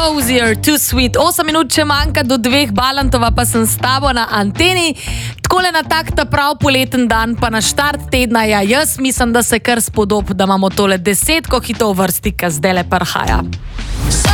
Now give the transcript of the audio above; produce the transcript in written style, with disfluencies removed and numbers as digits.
Hozier, Too Sweet. 8 minut, če manjka do 2, Balantova pa sem s tabo na anteni. Takole na tak ta prav poleten dan, pa na štart tedna, ja, jaz mislim, da se kar spodob, da imamo tole 10 hitov vrsti, ki zdaj le prhaja.